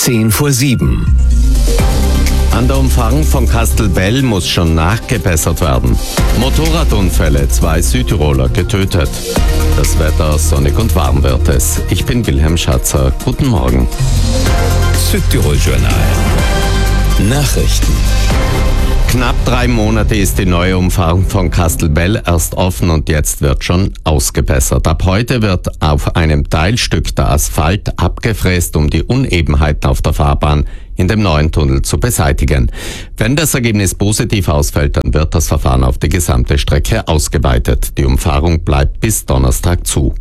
6:10. An der Umfahrung von Kastelbell muss schon nachgebessert werden. Motorradunfälle, 2 Südtiroler getötet. Das Wetter sonnig und warm wird es. Ich bin Wilhelm Schatzer. Guten Morgen. Südtirol Journal. Nachrichten. Knapp 3 Monate ist die neue Umfahrung von Kastelbell erst offen und jetzt wird schon ausgebessert. Ab heute wird auf einem Teilstück der Asphalt abgefräst, um die Unebenheiten auf der Fahrbahn in dem neuen Tunnel zu beseitigen. Wenn das Ergebnis positiv ausfällt, dann wird das Verfahren auf die gesamte Strecke ausgeweitet. Die Umfahrung bleibt bis Donnerstag zu.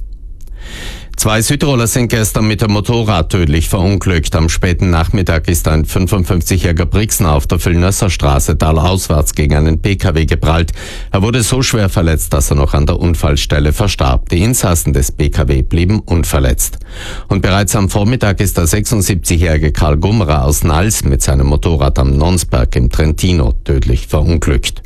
2 Südtiroler sind gestern mit dem Motorrad tödlich verunglückt. Am späten Nachmittag ist ein 55-jähriger Brixner auf der Villnösser Straße talauswärts gegen einen PKW geprallt. Er wurde so schwer verletzt, dass er noch an der Unfallstelle verstarb. Die Insassen des PKW blieben unverletzt. Und bereits am Vormittag ist der 76-jährige Karl Gummerer aus Nals mit seinem Motorrad am Nonsberg im Trentino tödlich verunglückt.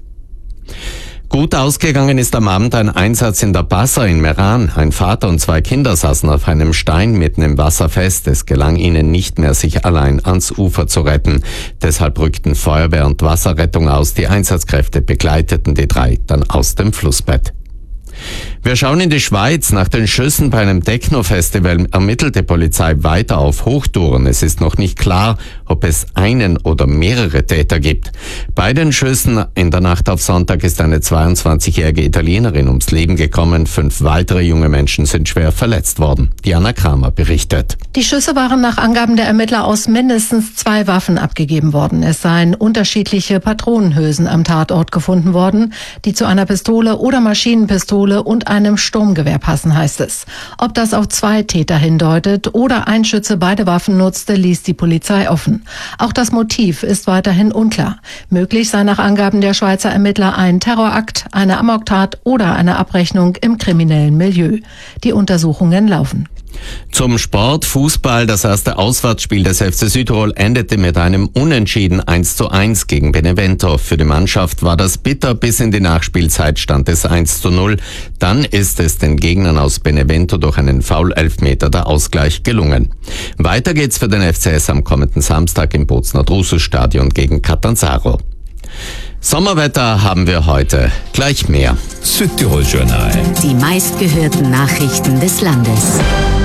Gut ausgegangen ist am Abend ein Einsatz in der Bassa in Meran. Ein Vater und 2 Kinder saßen auf einem Stein mitten im Wasser fest. Es gelang ihnen nicht mehr, sich allein ans Ufer zu retten. Deshalb rückten Feuerwehr und Wasserrettung aus. Die Einsatzkräfte begleiteten die 3 dann aus dem Flussbett. Wir schauen in die Schweiz. Nach den Schüssen bei einem Techno-Festival ermittelt die Polizei weiter auf Hochtouren. Es ist noch nicht klar, ob es einen oder mehrere Täter gibt. Bei den Schüssen in der Nacht auf Sonntag ist eine 22-jährige Italienerin ums Leben gekommen. 5 weitere junge Menschen sind schwer verletzt worden. Diana Kramer berichtet. Die Schüsse waren nach Angaben der Ermittler aus mindestens 2 Waffen abgegeben worden. Es seien unterschiedliche Patronenhülsen am Tatort gefunden worden, die zu einer Pistole oder Maschinenpistole und einem Sturmgewehr passen, heißt es. Ob das auf 2 Täter hindeutet oder ein Schütze beide Waffen nutzte, ließ die Polizei offen. Auch das Motiv ist weiterhin unklar. Möglich sei nach Angaben der Schweizer Ermittler ein Terrorakt, eine Amoktat oder eine Abrechnung im kriminellen Milieu. Die Untersuchungen laufen. Zum Sport, Fußball. Das erste Auswärtsspiel des FC Südtirol endete mit einem Unentschieden 1:1 gegen Benevento. Für die Mannschaft war das bitter, bis in die Nachspielzeit stand es 1:0. Dann ist es den Gegnern aus Benevento durch einen Foul-Elfmeter der Ausgleich gelungen. Weiter geht's für den FCS am kommenden Samstag im Bozner Drusus-Stadion gegen Catanzaro. Sommerwetter haben wir heute. Gleich mehr. Südtirol Journal. Die meistgehörten Nachrichten des Landes.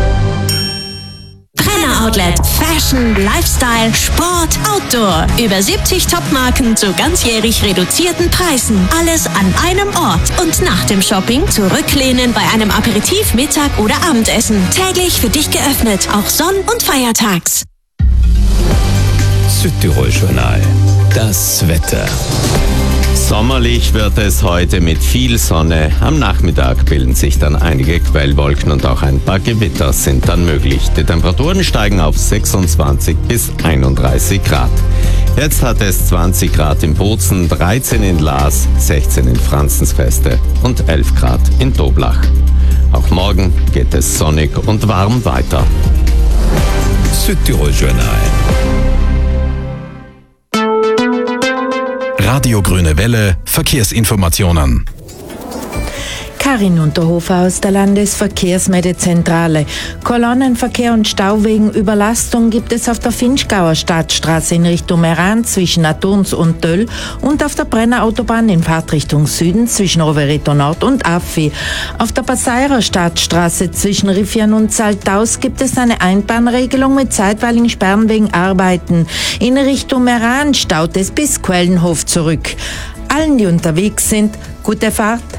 Brenner Outlet. Fashion, Lifestyle, Sport, Outdoor. Über 70 Topmarken zu ganzjährig reduzierten Preisen. Alles an einem Ort. Und nach dem Shopping zurücklehnen bei einem Aperitif, Mittag oder Abendessen. Täglich für dich geöffnet, auch sonn- und feiertags. Südtirol Journal. Das Wetter. Sommerlich wird es heute mit viel Sonne. Am Nachmittag bilden sich dann einige Quellwolken und auch ein paar Gewitter sind dann möglich. Die Temperaturen steigen auf 26 bis 31 Grad. Jetzt hat es 20 Grad in Bozen, 13 in Laas, 16 in Franzensfeste und 11 Grad in Doblach. Auch morgen geht es sonnig und warm weiter. Südtirol Journal. Radio Grüne Welle, Verkehrsinformationen. Karin Unterhofer aus der Landesverkehrsmeldezentrale. Kolonnenverkehr und Stau wegen Überlastung gibt es auf der Finchgauer Stadtstraße in Richtung Meran zwischen Aturns und Döll und auf der Brenner Autobahn in Fahrtrichtung Süden zwischen Rovereto Nord und Affi. Auf der Passairer Stadtstraße zwischen Riffian und Saltaus gibt es eine Einbahnregelung mit zeitweiligen Sperren wegen Arbeiten. In Richtung Meran staut es bis Quellenhof zurück. Allen, die unterwegs sind, gute Fahrt.